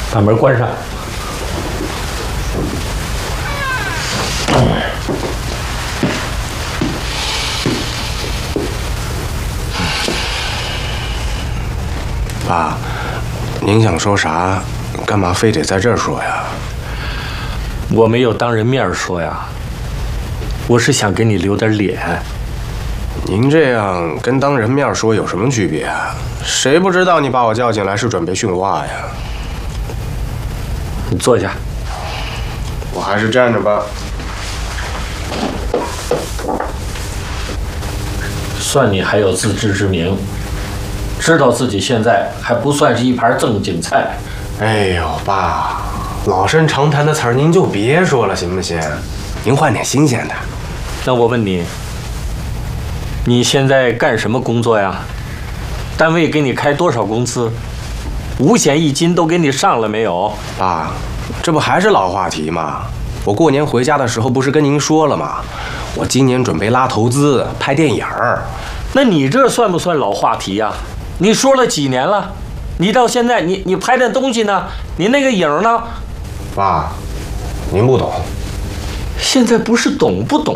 把门关上。 爸，您想说啥？干嘛非得在这儿说呀？ 我没有当人面说呀，我是想给你留点脸。 您这样跟当人面说有什么区别啊？谁不知道你把我叫进来是准备训话呀？ 你坐下。 我还是站着吧。 算你还有自知之明，知道自己现在还不算是一盘正经菜。 哎呦，爸，老生常谈的词儿您就别说了，行不行？您换点新鲜的。 那我问你，你现在干什么工作呀？单位给你开多少工资？五险一金都给你上了没有？ 爸，这不还是老话题吗？我过年回家的时候不是跟您说了吗？我今年准备拉投资拍电影儿。 那你这算不算老话题呀？你说了几年了？你到现在你拍的东西呢？你那个影呢？ 爸，您不懂。 现在不是懂不懂